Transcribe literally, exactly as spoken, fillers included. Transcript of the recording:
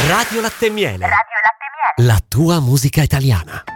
Radio Latte e Miele. Radio Latte e Miele. La tua musica italiana.